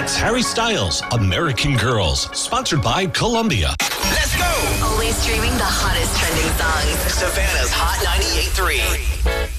It's Harry Styles, American Girls, sponsored by Columbia. Let's go! Always streaming the hottest trending songs. Savannah's Hot 98.3.